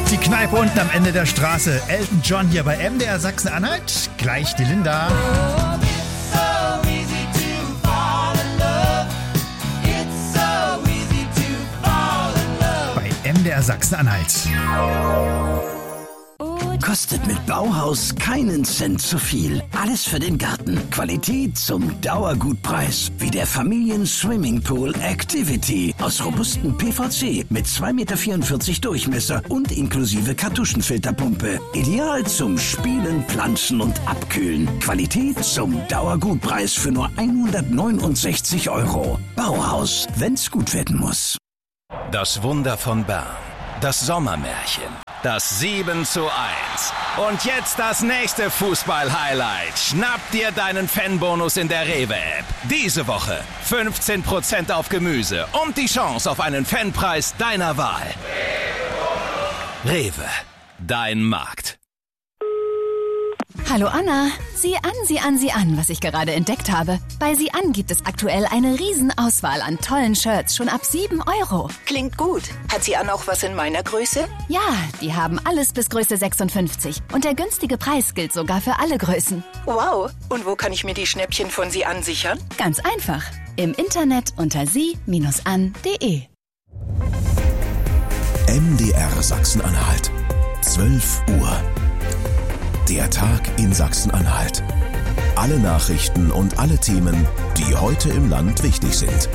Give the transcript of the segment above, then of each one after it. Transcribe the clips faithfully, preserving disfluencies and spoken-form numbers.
Die Kneipe unten am Ende der Straße. Elton John hier bei M D R Sachsen-Anhalt. Gleich die Linda. Bei M D R Sachsen-Anhalt. Kostet mit Bauhaus keinen Cent zu viel. Alles für den Garten. Qualität zum Dauergutpreis. Wie der Familien-Swimmingpool Activity aus robustem P V C mit zwei Komma vierundvierzig Meter Durchmesser und inklusive Kartuschenfilterpumpe. Ideal zum Spielen, Planschen und Abkühlen. Qualität zum Dauergutpreis für nur hundertneunundsechzig Euro. Bauhaus, wenn's gut werden muss. Das Wunder von Bern. Das Sommermärchen. Das sieben zu eins. Und jetzt das nächste Fußball-Highlight. Schnapp dir deinen Fanbonus in der Rewe-App. Diese Woche fünfzehn Prozent auf Gemüse und die Chance auf einen Fanpreis deiner Wahl. Rewe, dein Markt. Hallo Anna, sieh an, sieh an, sieh an, was ich gerade entdeckt habe. Bei Sieh an gibt es aktuell eine Riesenauswahl an tollen Shirts, schon ab sieben Euro. Klingt gut. Hat Sieh an auch was in meiner Größe? Ja, die haben alles bis Größe sechsundfünfzig. Und der günstige Preis gilt sogar für alle Größen. Wow, und wo kann ich mir die Schnäppchen von Sieh an sichern? Ganz einfach, im Internet unter sie Bindestrich an punkt de. M D R Sachsen-Anhalt, zwölf Uhr. Der Tag in Sachsen-Anhalt. Alle Nachrichten und alle Themen, die heute im Land wichtig sind.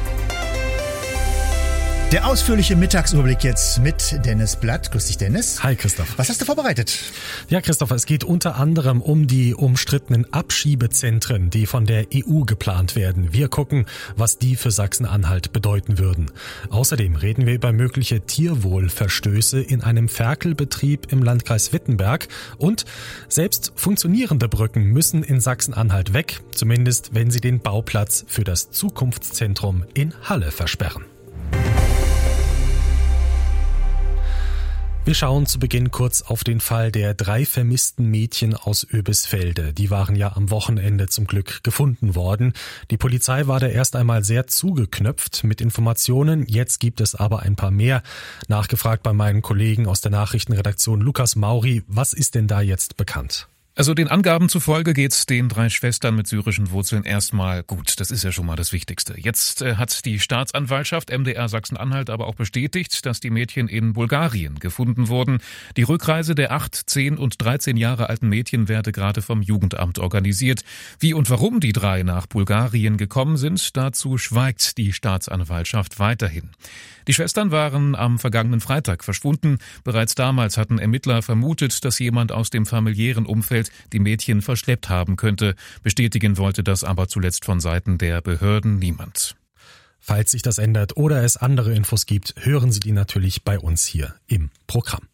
Der ausführliche Mittagsüberblick jetzt mit Dennis Blatt. Grüß dich, Dennis. Hi, Christoph. Was hast du vorbereitet? Ja, Christoph, es geht unter anderem um die umstrittenen Abschiebezentren, die von der E U geplant werden. Wir gucken, was die für Sachsen-Anhalt bedeuten würden. Außerdem reden wir über mögliche Tierwohlverstöße in einem Ferkelbetrieb im Landkreis Wittenberg. Und selbst funktionierende Brücken müssen in Sachsen-Anhalt weg, zumindest wenn sie den Bauplatz für das Zukunftszentrum in Halle versperren. Wir schauen zu Beginn kurz auf den Fall der drei vermissten Mädchen aus Oebisfelde. Die waren ja am Wochenende zum Glück gefunden worden. Die Polizei war da erst einmal sehr zugeknöpft mit Informationen. Jetzt gibt es aber ein paar mehr. Nachgefragt bei meinen Kollegen aus der Nachrichtenredaktion Lukas Mauri. Was ist denn da jetzt bekannt? Also den Angaben zufolge geht's den drei Schwestern mit syrischen Wurzeln erstmal gut. Das ist ja schon mal das Wichtigste. Jetzt äh, hat die Staatsanwaltschaft M D R Sachsen-Anhalt aber auch bestätigt, dass die Mädchen in Bulgarien gefunden wurden. Die Rückreise der acht, zehn und dreizehn Jahre alten Mädchen werde gerade vom Jugendamt organisiert. Wie und warum die drei nach Bulgarien gekommen sind, dazu schweigt die Staatsanwaltschaft weiterhin. Die Schwestern waren am vergangenen Freitag verschwunden. Bereits damals hatten Ermittler vermutet, dass jemand aus dem familiären Umfeld die Mädchen verschleppt haben könnte. Bestätigen wollte das aber zuletzt von Seiten der Behörden niemand. Falls sich das ändert oder es andere Infos gibt, hören Sie die natürlich bei uns hier im Programm.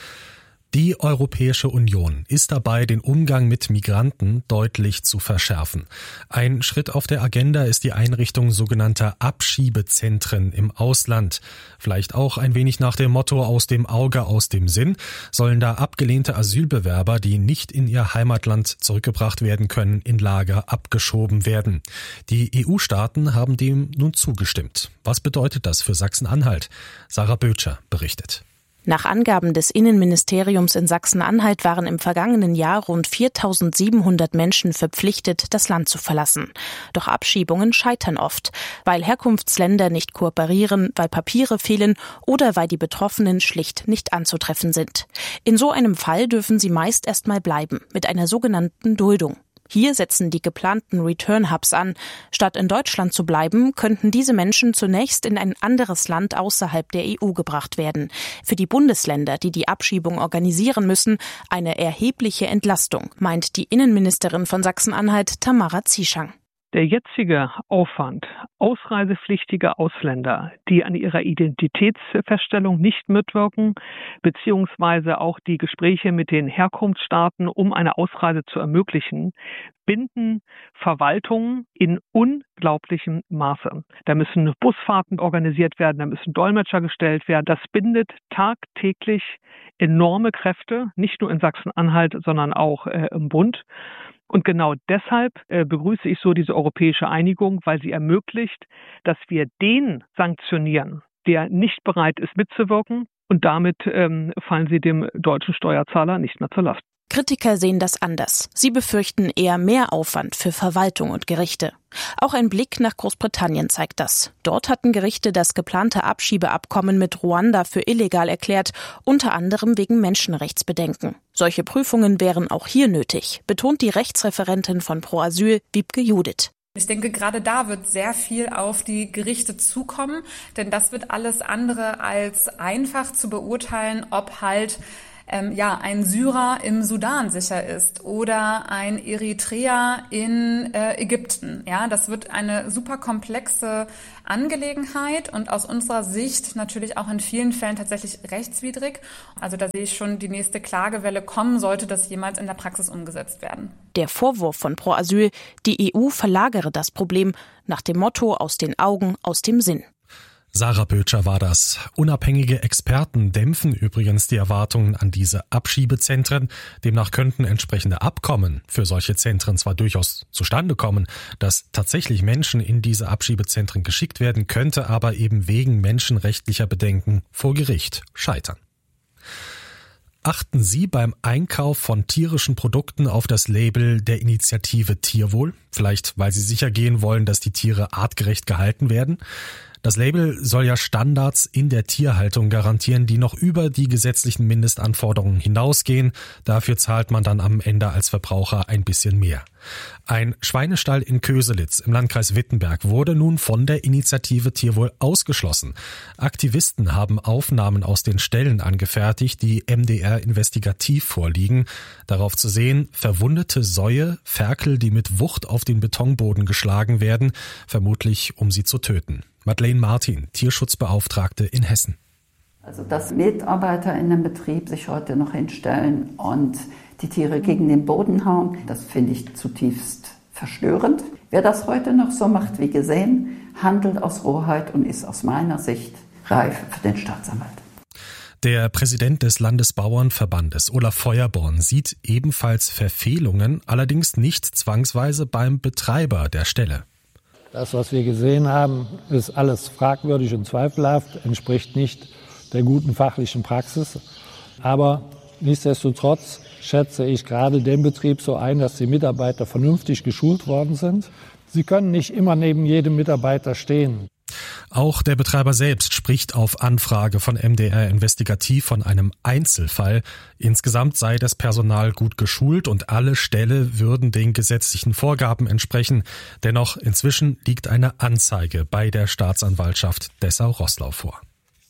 Die Europäische Union ist dabei, den Umgang mit Migranten deutlich zu verschärfen. Ein Schritt auf der Agenda ist die Einrichtung sogenannter Abschiebezentren im Ausland. Vielleicht auch ein wenig nach dem Motto aus dem Auge, aus dem Sinn, sollen da abgelehnte Asylbewerber, die nicht in ihr Heimatland zurückgebracht werden können, in Lager abgeschoben werden. Die E U-Staaten haben dem nun zugestimmt. Was bedeutet das für Sachsen-Anhalt? Sarah Bötscher berichtet. Nach Angaben des Innenministeriums in Sachsen-Anhalt waren im vergangenen Jahr rund viertausendsiebenhundert Menschen verpflichtet, das Land zu verlassen. Doch Abschiebungen scheitern oft, weil Herkunftsländer nicht kooperieren, weil Papiere fehlen oder weil die Betroffenen schlicht nicht anzutreffen sind. In so einem Fall dürfen sie meist erstmal bleiben, mit einer sogenannten Duldung. Hier setzen die geplanten Return-Hubs an. Statt in Deutschland zu bleiben, könnten diese Menschen zunächst in ein anderes Land außerhalb der E U gebracht werden. Für die Bundesländer, die die Abschiebung organisieren müssen, eine erhebliche Entlastung, meint die Innenministerin von Sachsen-Anhalt Tamara Zieschang. Der jetzige Aufwand, ausreisepflichtige Ausländer, die an ihrer Identitätsfeststellung nicht mitwirken, beziehungsweise auch die Gespräche mit den Herkunftsstaaten, um eine Ausreise zu ermöglichen, binden Verwaltungen in unglaublichem Maße. Da müssen Busfahrten organisiert werden, da müssen Dolmetscher gestellt werden. Das bindet tagtäglich enorme Kräfte, nicht nur in Sachsen-Anhalt, sondern auch äh, im Bund. Und genau deshalb äh, begrüße ich so diese europäische Einigung, weil sie ermöglicht, dass wir den sanktionieren, der nicht bereit ist mitzuwirken, und damit ähm, fallen sie dem deutschen Steuerzahler nicht mehr zur Last. Kritiker sehen das anders. Sie befürchten eher mehr Aufwand für Verwaltung und Gerichte. Auch ein Blick nach Großbritannien zeigt das. Dort hatten Gerichte das geplante Abschiebeabkommen mit Ruanda für illegal erklärt, unter anderem wegen Menschenrechtsbedenken. Solche Prüfungen wären auch hier nötig, betont die Rechtsreferentin von Pro Asyl, Wiebke Judith. Ich denke, gerade da wird sehr viel auf die Gerichte zukommen, denn das wird alles andere als einfach zu beurteilen, ob halt Ähm, ja, ein Syrer im Sudan sicher ist oder ein Eritreer in äh, Ägypten. Ja, das wird eine super komplexe Angelegenheit und aus unserer Sicht natürlich auch in vielen Fällen tatsächlich rechtswidrig. Also da sehe ich schon die nächste Klagewelle kommen, sollte das jemals in der Praxis umgesetzt werden. Der Vorwurf von Pro Asyl, die E U verlagere das Problem nach dem Motto aus den Augen, aus dem Sinn. Sarah Bötscher war das. Unabhängige Experten dämpfen übrigens die Erwartungen an diese Abschiebezentren. Demnach könnten entsprechende Abkommen für solche Zentren zwar durchaus zustande kommen, dass tatsächlich Menschen in diese Abschiebezentren geschickt werden, könnte aber eben wegen menschenrechtlicher Bedenken vor Gericht scheitern. Achten Sie beim Einkauf von tierischen Produkten auf das Label der Initiative Tierwohl? Vielleicht, weil Sie sicher gehen wollen, dass die Tiere artgerecht gehalten werden? Das Label soll ja Standards in der Tierhaltung garantieren, die noch über die gesetzlichen Mindestanforderungen hinausgehen. Dafür zahlt man dann am Ende als Verbraucher ein bisschen mehr. Ein Schweinestall in Köselitz im Landkreis Wittenberg wurde nun von der Initiative Tierwohl ausgeschlossen. Aktivisten haben Aufnahmen aus den Ställen angefertigt, die M D R investigativ vorliegen. Darauf zu sehen, verwundete Säue, Ferkel, die mit Wucht auf den Betonboden geschlagen werden, vermutlich um sie zu töten. Madeleine Martin, Tierschutzbeauftragte in Hessen. Also dass Mitarbeiter in einem Betrieb sich heute noch hinstellen und die Tiere gegen den Boden hauen, das finde ich zutiefst verstörend. Wer das heute noch so macht wie gesehen, handelt aus Rohheit und ist aus meiner Sicht reif für den Staatsanwalt. Der Präsident des Landesbauernverbandes, Olaf Feuerborn, sieht ebenfalls Verfehlungen, allerdings nicht zwangsweise beim Betreiber der Stelle. Das, was wir gesehen haben, ist alles fragwürdig und zweifelhaft, entspricht nicht der guten fachlichen Praxis. Aber nichtsdestotrotz schätze ich gerade den Betrieb so ein, dass die Mitarbeiter vernünftig geschult worden sind. Sie können nicht immer neben jedem Mitarbeiter stehen. Auch der Betreiber selbst spricht auf Anfrage von M D R Investigativ von einem Einzelfall. Insgesamt sei das Personal gut geschult und alle Ställe würden den gesetzlichen Vorgaben entsprechen. Dennoch inzwischen liegt eine Anzeige bei der Staatsanwaltschaft Dessau-Roßlau vor.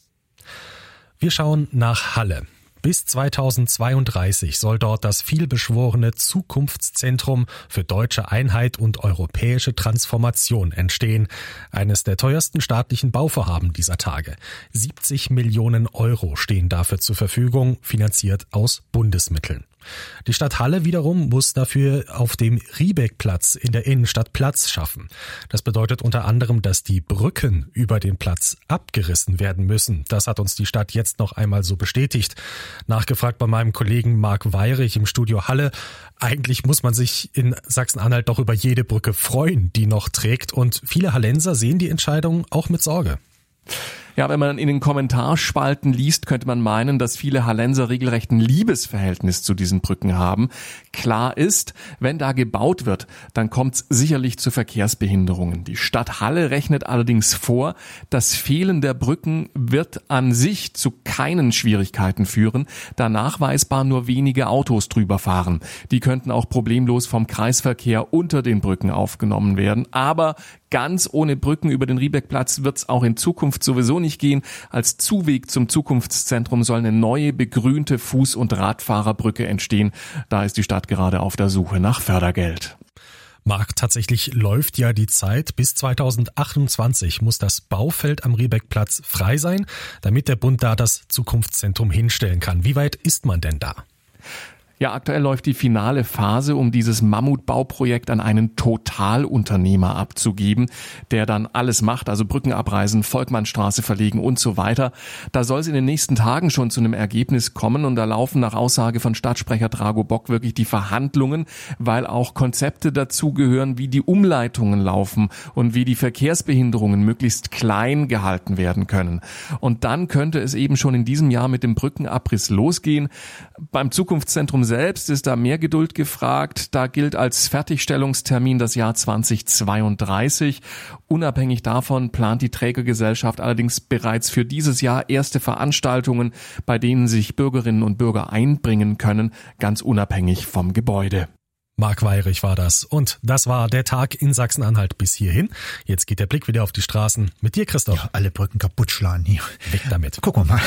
Wir schauen nach Halle. Bis zweitausendzweiunddreißig soll dort das vielbeschworene Zukunftszentrum für deutsche Einheit und europäische Transformation entstehen. Eines der teuersten staatlichen Bauvorhaben dieser Tage. siebzig Millionen Euro stehen dafür zur Verfügung, finanziert aus Bundesmitteln. Die Stadt Halle wiederum muss dafür auf dem Riebeckplatz in der Innenstadt Platz schaffen. Das bedeutet unter anderem, dass die Brücken über den Platz abgerissen werden müssen. Das hat uns die Stadt jetzt noch einmal so bestätigt. Nachgefragt bei meinem Kollegen Marc Weyrich im Studio Halle. Eigentlich muss man sich in Sachsen-Anhalt doch über jede Brücke freuen, die noch trägt. Und viele Hallenser sehen die Entscheidung auch mit Sorge. Ja, wenn man in den Kommentarspalten liest, könnte man meinen, dass viele Hallenser regelrecht ein Liebesverhältnis zu diesen Brücken haben. Klar ist, wenn da gebaut wird, dann kommt es sicherlich zu Verkehrsbehinderungen. Die Stadt Halle rechnet allerdings vor, das Fehlen der Brücken wird an sich zu keinen Schwierigkeiten führen, da nachweisbar nur wenige Autos drüber fahren. Die könnten auch problemlos vom Kreisverkehr unter den Brücken aufgenommen werden. Aber ganz ohne Brücken über den Riebeckplatz wird es auch in Zukunft sowieso nicht gehen. Als Zuweg zum Zukunftszentrum soll eine neue begrünte Fuß- und Radfahrerbrücke entstehen. Da ist die Stadt gerade auf der Suche nach Fördergeld. Marc, tatsächlich läuft ja die Zeit. Bis zweitausendachtundzwanzig muss das Baufeld am Riebeckplatz frei sein, damit der Bund da das Zukunftszentrum hinstellen kann. Wie weit ist man denn da? Ja, aktuell läuft die finale Phase, um dieses Mammutbauprojekt an einen Totalunternehmer abzugeben, der dann alles macht, also Brücken abreißen, Volkmannstraße verlegen und so weiter. Da soll es in den nächsten Tagen schon zu einem Ergebnis kommen und da laufen nach Aussage von Stadtsprecher Drago Bock wirklich die Verhandlungen, weil auch Konzepte dazugehören, wie die Umleitungen laufen und wie die Verkehrsbehinderungen möglichst klein gehalten werden können. Und dann könnte es eben schon in diesem Jahr mit dem Brückenabriss losgehen. Beim Zukunftszentrum selbst ist da mehr Geduld gefragt. Da gilt als Fertigstellungstermin das Jahr zweitausendzweiunddreißig. Unabhängig davon plant die Trägergesellschaft allerdings bereits für dieses Jahr erste Veranstaltungen, bei denen sich Bürgerinnen und Bürger einbringen können, ganz unabhängig vom Gebäude. Marc Weyrich war das. Und das war der Tag in Sachsen-Anhalt bis hierhin. Jetzt geht der Blick wieder auf die Straßen. Mit dir, Christoph. Ja, alle Brücken kaputt schlagen hier. Weg damit. Gucken wir mal.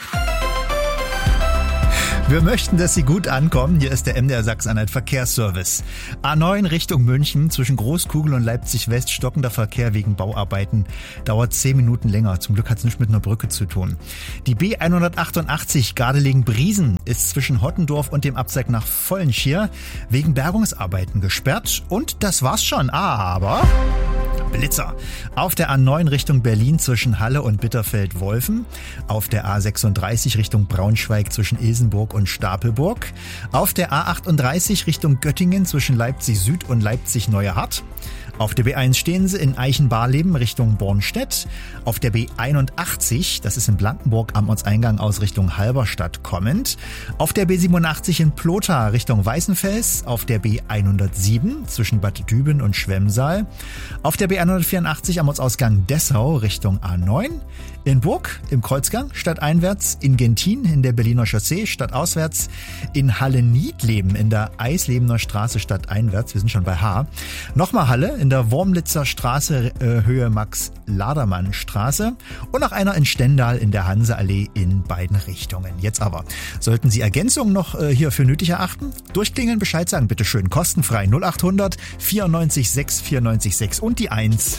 Wir möchten, dass Sie gut ankommen. Hier ist der M D R Sachsen-Anhalt Verkehrsservice. A neun Richtung München zwischen Großkugel und Leipzig-West stockender Verkehr wegen Bauarbeiten. Dauert zehn Minuten länger. Zum Glück hat es nichts mit einer Brücke zu tun. Die B hundertachtundachtzig Gardelegen-Briesen ist zwischen Hottendorf und dem Abzweig nach Vollenschir wegen Bergungsarbeiten gesperrt. Und das war's schon. Aber Blitzer. Auf der A neun Richtung Berlin zwischen Halle und Bitterfeld-Wolfen. Auf der A sechsunddreißig Richtung Braunschweig zwischen Ilsenburg und Stapelburg. Auf der A achtunddreißig Richtung Göttingen zwischen Leipzig Süd und Leipzig Neuerhardt. Auf der B eins stehen Sie in Eichenbarleben Richtung Bornstedt. Auf der B einundachtzig, das ist in Blankenburg am Ortseingang aus Richtung Halberstadt kommend. Auf der B siebenundachtzig in Plotha Richtung Weißenfels. Auf der B hundertsieben zwischen Bad Düben und Schwemmsaal. Auf der B hundertvierundachtzig am Ortsausgang Dessau Richtung A neun. In Burg im Kreuzgang stadteinwärts, in Gentin in der Berliner Chaussee stadtauswärts, in Halle-Niedleben in der Eislebener Straße stadteinwärts, wir sind schon bei H. Nochmal Halle in der Wormlitzer Straße äh, Höhe Max-Ladermann-Straße und noch einer in Stendal in der Hanseallee in beiden Richtungen. Jetzt aber, sollten Sie Ergänzungen noch äh, hierfür nötig erachten? Durchklingeln, Bescheid sagen, bitteschön, kostenfrei null achthundert vierundneunzig sechs vierundneunzig sechs und die eins.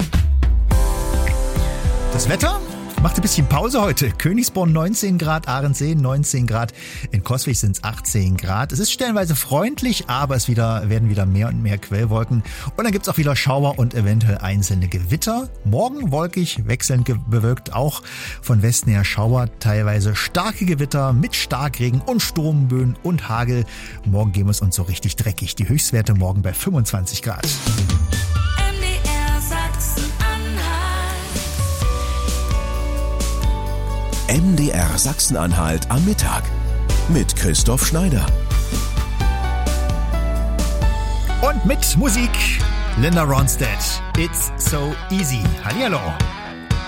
Das Wetter? Macht ein bisschen Pause heute. Königsborn neunzehn Grad, Ahrensee neunzehn Grad, in Coswig sind es achtzehn Grad. Es ist stellenweise freundlich, aber es wieder, werden wieder mehr und mehr Quellwolken. Und dann gibt's auch wieder Schauer und eventuell einzelne Gewitter. Morgen wolkig, wechselnd bewölkt, auch von Westen her Schauer, teilweise starke Gewitter mit Starkregen und Sturmböen und Hagel. Morgen gehen wir es uns so richtig dreckig. Die Höchstwerte morgen bei fünfundzwanzig Grad. M D R Sachsen-Anhalt am Mittag mit Christoph Schneider. Und mit Musik Linda Ronstadt. It's so easy. Hallihallo.